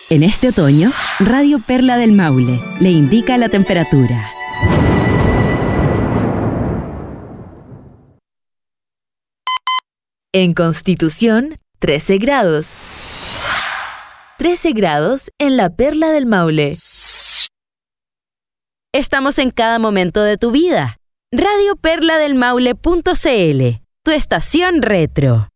En este otoño, Radio Perla del Maule le indica la temperatura. En Constitución, 13 grados. 13 grados en la Perla del Maule. Estamos en cada momento de tu vida. Radio Perla del Maule.cl, tu estación retro.